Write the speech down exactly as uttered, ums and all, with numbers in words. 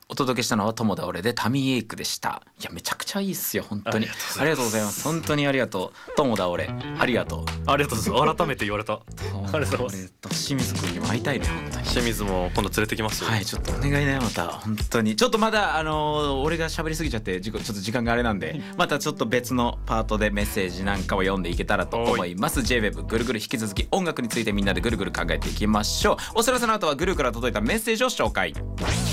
お届けしたのは友田俺でタミーエイクでした。いやめちゃくちゃいいっすよ本当に。ありがとうございます。本当にありがとう友田俺、ありがとう。 ありがとうございます。改めて言われた。ありがとうございます。 清水君にも会いたいね本当に。 清水も今度連れてきますよ。 はいちょっとお願いだよまた本当に。ちょっとまだあのー、俺が喋りすぎちゃってちょっと時間があれなんでまたちょっと別のパートでメッセージなんかを読んでいけたらと思います。 ジェイウェブ ぐるぐる引き続き音楽についてみんなでぐるぐる考えていきましょう。お知らせの後はグルーから届いたメッセージを紹介。